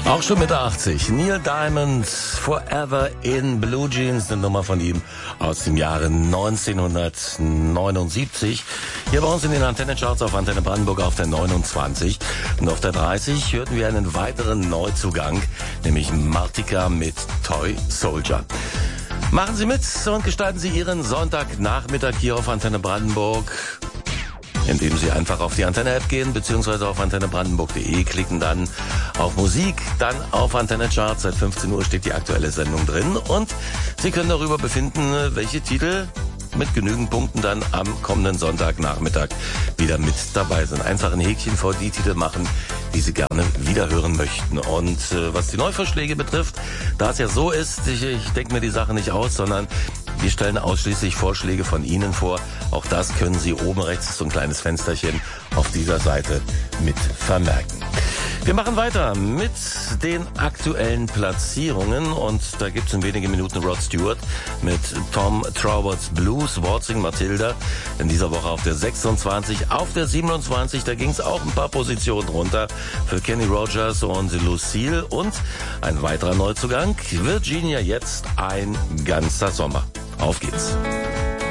Auch schon Mitte 80. Neil Diamond, Forever in Blue Jeans, eine Nummer von ihm aus dem Jahre 1979. Hier bei uns in den Antenne-Charts auf Antenne Brandenburg auf der 29. Und auf der 30 hörten wir einen weiteren Neuzugang, nämlich Martika mit Toy Soldier. Machen Sie mit und gestalten Sie Ihren Sonntagnachmittag hier auf Antenne Brandenburg, indem Sie einfach auf die Antenne-App gehen, beziehungsweise auf antennebrandenburg.de, klicken dann auf Musik, dann auf Antenne-Charts. Seit 15 Uhr steht die aktuelle Sendung drin und Sie können darüber befinden, welche Titel mit genügend Punkten dann am kommenden Sonntagnachmittag wieder mit dabei sind. Einfach ein Häkchen vor die Titel machen, die Sie gerne wieder hören möchten. Und was die Neuvorschläge betrifft, da es ja so ist, ich denke mir die Sache nicht aus, sondern wir stellen ausschließlich Vorschläge von Ihnen vor. Auch das können Sie oben rechts, so ein kleines Fensterchen auf dieser Seite mit vermerken. Wir machen weiter mit den aktuellen Platzierungen und da gibt's in wenigen Minuten Rod Stewart mit Tom Trauberts Blues, Waltzing Matilda, in dieser Woche auf der 26, auf der 27, da ging's auch ein paar Positionen runter für Kenny Rogers und Lucille und ein weiterer Neuzugang, Virginia jetzt ein ganzer Sommer. Auf geht's.